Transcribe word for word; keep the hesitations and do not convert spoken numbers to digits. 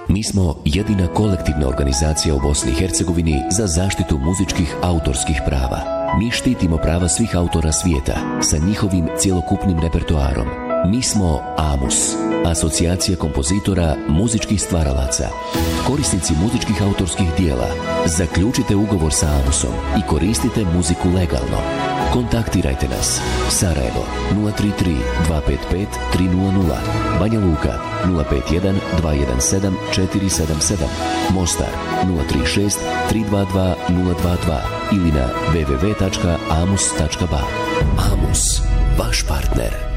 Mi smo jedina kolektivna organizacija u Bosni i Hercegovini za zaštitu muzičkih autorskih prava. Mi štitimo prava svih autora svijeta sa njihovim cjelokupnim repertoarom. Mi smo AMUS, Asocijacija kompozitora muzičkih stvaralaca. Korisnici muzičkih autorskih dijela, zaključite ugovor sa AMUSom i koristite muziku legalno. Kontaktirajte nas. Sarajevo nula tri tri dva pet pet tri nula nula, Banja Luka nula pet jedan dva jedan sedam četiri sedam sedam, Mostar nula tri šest tri dva dva nula dva dva ili na w w w tačka amus tačka ba. AMUS, vaš partner.